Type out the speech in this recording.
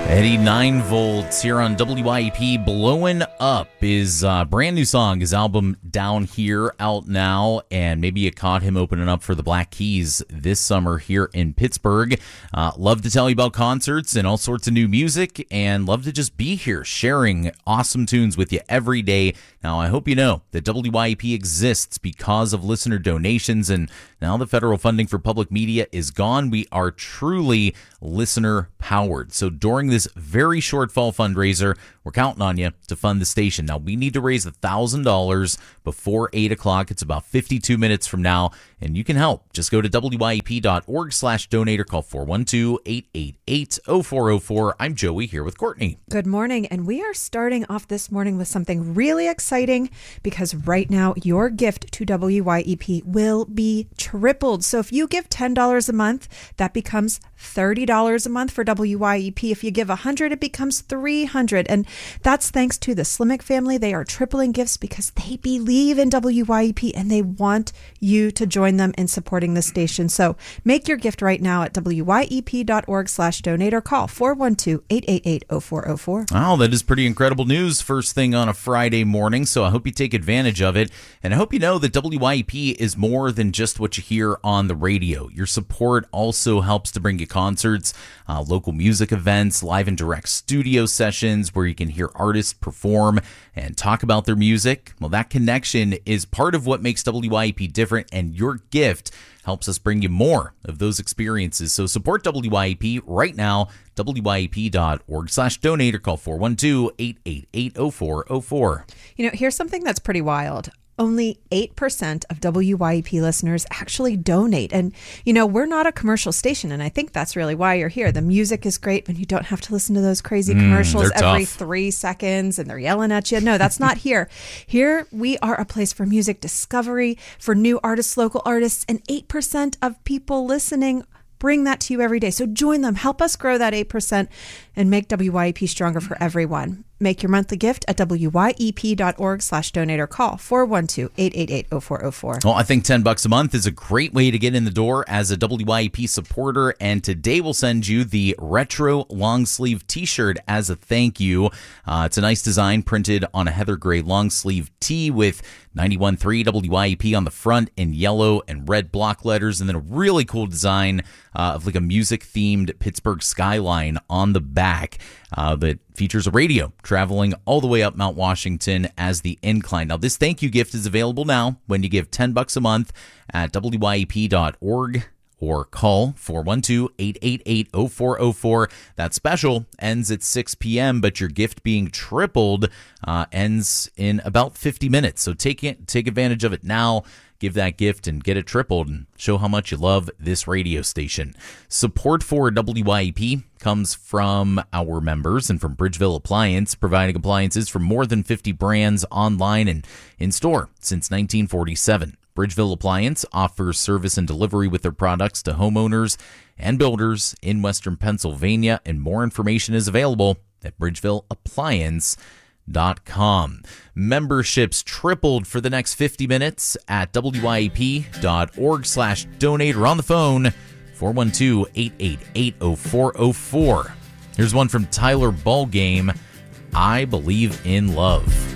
Eddie 9 Volts here on WYEP. Blowing Up is a brand new song. His album Down Here out now, and maybe you caught him opening up for the Black Keys this summer here in Pittsburgh. Love to tell you about concerts and all sorts of new music, and love to just be here sharing awesome tunes with you every day. Now, I hope you know that WYEP exists because of listener donations, and now the federal funding for public media is gone. We are truly listener-powered. So during this very short fall fundraiser, we're counting on you to fund the station. Now, we need to raise $1,000 before 8 o'clock. It's about 52 minutes from now, and you can help. Just go to WYEP.org/donate or call 412-888-0404. I'm Joey here with Courtney. Good morning, and we are starting off this morning with something really exciting because right now your gift to WYEP will be tripled. So if you give $10 a month, that becomes $30 a month for WYEP. If you give $100, it becomes $300. And that's thanks to the Slimek family. They are tripling gifts because they believe in WYEP and they want you to join them in supporting the station. So make your gift right now at WYEP.org/donate or call 412-888-0404. Oh, that is pretty incredible news first thing on a Friday morning. So I hope you take advantage of it. And I hope you know that WYEP is more than just what you hear on the radio. Your support also helps to bring you concerts, local music events, live and direct studio sessions where you can hear artists perform and talk about their music. Well, that connection is part of what makes WYEP different, and your gift helps us bring you more of those experiences. So support WYEP right now, WYEP.org/donate or call 412-888-0404. You know, here's something that's pretty wild. Only 8% of WYEP listeners actually donate. And, you know, we're not a commercial station, and I think that's really why you're here. The music is great, but you don't have to listen to those crazy commercials every 3 seconds, and they're yelling at you. No, that's not here. Here, we are a place for music discovery, for new artists, local artists, and 8% of people listening bring that to you every day. So join them. Help us grow that 8% and make WYEP stronger for everyone. Make your monthly gift at WYEP.org/donate or call 412-888-0404. Well, I think $10 a month is a great way to get in the door as a WYEP supporter. And today we'll send you the retro long sleeve t-shirt as a thank you. It's a nice design printed on a heather gray long sleeve tee with 91.3 WYEP on the front in yellow and red block letters. And then a really cool design of like a music themed Pittsburgh skyline on the back that features a radio traveling all the way up Mount Washington as the incline. Now, this thank you gift is available now when you give $10 a month at WYEP.org or call 412-888-0404. That special ends at 6 p.m., but your gift being tripled ends in about 50 minutes. So take advantage of it now. Give that gift and get it tripled and show how much you love this radio station. Support for WYEP comes from our members and from Bridgeville Appliance, providing appliances from more than 50 brands online and in store since 1947. Bridgeville Appliance offers service and delivery with their products to homeowners and builders in Western Pennsylvania, and more information is available at BridgevilleAppliance.com. Memberships tripled for the next 50 minutes at WYEP.org/donate or on the phone 412-888-0404. Here's one from Tyler Ballgame, I Believe in Love.